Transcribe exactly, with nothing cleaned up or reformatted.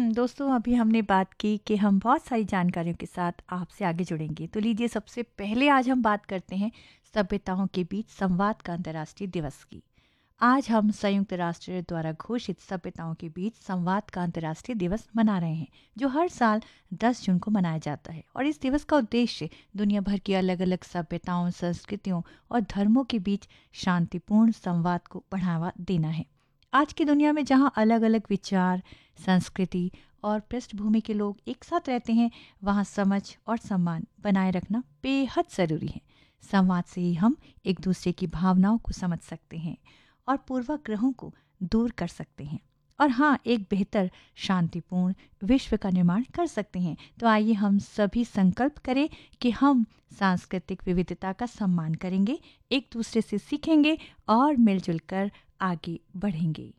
दोस्तों अभी हमने बात की कि हम बहुत सारी जानकारियों के साथ आपसे आगे जुड़ेंगे। तो लीजिए सबसे पहले आज हम बात करते हैं सभ्यताओं के बीच संवाद का अंतर्राष्ट्रीय दिवस की। आज हम संयुक्त राष्ट्र द्वारा घोषित सभ्यताओं के बीच संवाद का अंतर्राष्ट्रीय दिवस मना रहे हैं, जो हर साल दस जून को मनाया जाता है। और इस दिवस का उद्देश्य दुनिया भर की अलग अलग सभ्यताओं, संस्कृतियों और धर्मों के बीच शांतिपूर्ण संवाद को बढ़ावा देना है। आज की दुनिया में जहाँ अलग अलग विचार, संस्कृति और पृष्ठभूमि के लोग एक साथ रहते हैं, वहाँ समझ और सम्मान बनाए रखना बेहद ज़रूरी है। संवाद से ही हम एक दूसरे की भावनाओं को समझ सकते हैं और पूर्वाग्रहों को दूर कर सकते हैं, और हाँ, एक बेहतर शांतिपूर्ण विश्व का निर्माण कर सकते हैं। तो आइए हम सभी संकल्प करें कि हम सांस्कृतिक विविधता का सम्मान करेंगे, एक दूसरे से सीखेंगे और मिलजुल कर आगे बढ़ेंगे।